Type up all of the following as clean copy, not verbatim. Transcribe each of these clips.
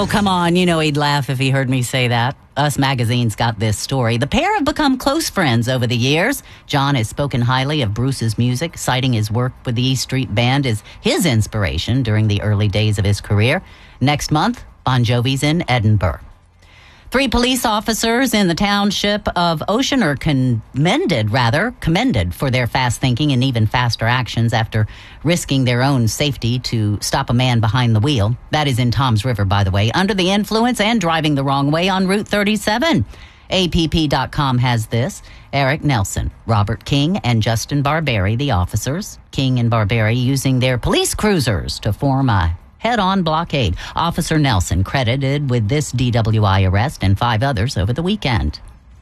Oh, come on. You know he'd laugh if he heard me say that. Us Magazine's got this story. The pair have become close friends over the years. John has spoken highly of Bruce's music, citing his work with the E Street Band as his inspiration during the early days of his career. Next month, Bon Jovi's in Edinburgh. 3 police officers in the township of Ocean are commended for their fast thinking and even faster actions after risking their own safety to stop a man behind the wheel. That is in Toms River, by the way, under the influence and driving the wrong way on Route 37. APP.com has this. Eric Nelson, Robert King, and Justin Barberi, the officers. King and Barberi using their police cruisers to form a head-on blockade. Officer Nelson credited with this DWI arrest and 5 others over the weekend.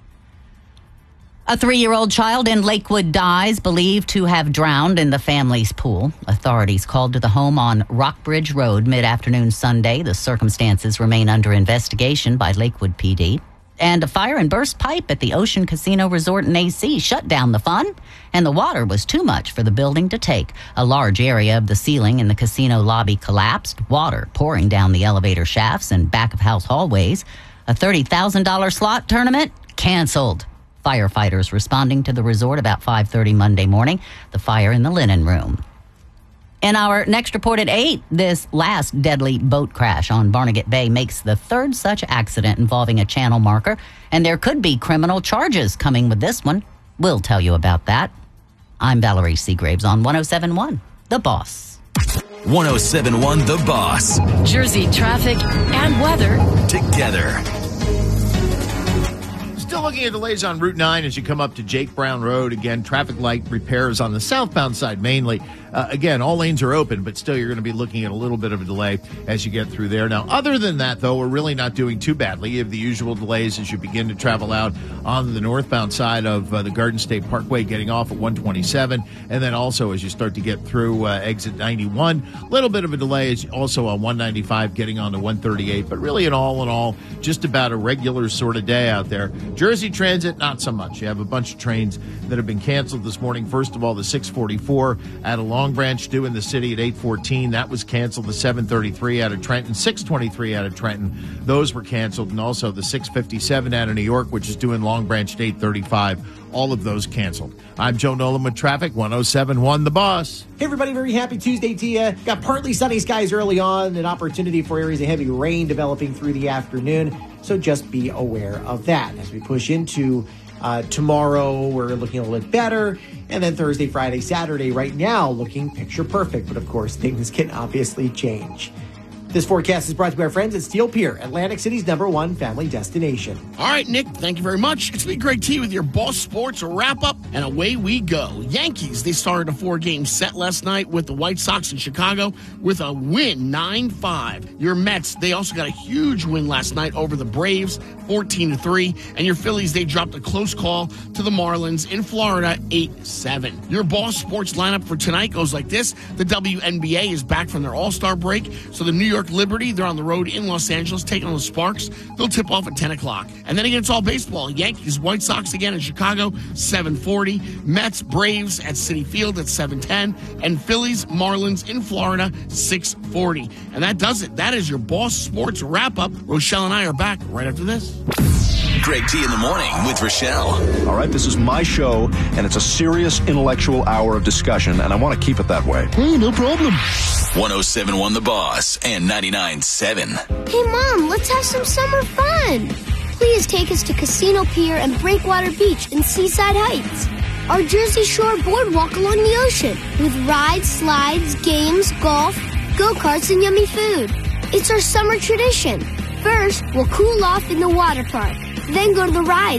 A 3-year-old child in Lakewood dies, believed to have drowned in the family's pool. Authorities called to the home on Rockbridge Road mid-afternoon Sunday. The circumstances remain under investigation by Lakewood PD. And a fire and burst pipe at the Ocean Casino Resort and AC shut down the fun, and the water was too much for the building to take. A large area of the ceiling in the casino lobby collapsed, water pouring down the elevator shafts and back-of-house hallways. A $30,000 slot tournament canceled. Firefighters responding to the resort about 5:30 Monday morning. The fire in the linen room. In our next report at 8, this last deadly boat crash on Barnegat Bay makes the 3rd such accident involving a channel marker, and there could be criminal charges coming with this one. We'll tell you about that. I'm Valerie Seagraves on 107.1, The Boss. 107.1 The Boss. Jersey traffic and weather together. Still looking at delays on Route 9 as you come up to Jake Brown Road. Again, traffic light repairs on the southbound side mainly. Again, all lanes are open, but still you're going to be looking at a little bit of a delay as you get through there. Now, other than that, though, we're really not doing too badly. You have the usual delays as you begin to travel out on the northbound side of the Garden State Parkway, getting off at 127. And then also as you start to get through exit 91, a little bit of a delay is also on 195 getting on to 138. But really, in all, just about a regular sort of day out there. Jersey Transit, not so much. You have a bunch of trains that have been canceled this morning. First of all, the 644 out of Long Branch due in the city at 8:14. That was canceled. The 733 out of Trenton, 623 out of Trenton. Those were canceled. And also the 657 out of New York, which is due in Long Branch at 8:35. All of those canceled. I'm Joe Nolan with traffic, 107.1 The Boss. Hey, everybody. Very happy Tuesday to you. Got partly sunny skies early on, an opportunity for areas of heavy rain developing through the afternoon. So just be aware of that. As we push into tomorrow, we're looking a little bit better. And then Thursday, Friday, Saturday, right now, looking picture perfect. But of course, things can obviously change. This forecast is brought to you by our friends at Steel Pier, Atlantic City's #1 family destination. All right, Nick, thank you very much. It's been great tea with your Boss Sports wrap-up, and away we go. Yankees, they started a 4-game set last night with the White Sox in Chicago with a win, 9-5. Your Mets, they also got a huge win last night over the Braves, 14-3. And your Phillies, they dropped a close call to the Marlins in Florida, 8-7. Your Boss Sports lineup for tonight goes like this. The WNBA is back from their All-Star break, so the New York Liberty, they're on the road in Los Angeles taking on the Sparks. They'll tip off at 10 o'clock. And then again, it's all baseball. Yankees, White Sox again in Chicago, 7:40. Mets, Braves at Citi Field at 7:10. And Phillies, Marlins in Florida, 6:40. And that does it. That is your Boss Sports wrap-up. Rochelle and I are back right after this. Greg T in the morning with Rochelle. All right, this is my show, and it's a serious intellectual hour of discussion, and I want to keep it that way. Hey, no problem. 107.1 The Boss and 99.7. Hey, Mom, let's have some summer fun. Please take us to Casino Pier and Breakwater Beach in Seaside Heights. Our Jersey Shore boardwalk along the ocean with rides, slides, games, golf, go-karts, and yummy food. It's our summer tradition. First, we'll cool off in the water park, then go to the rides.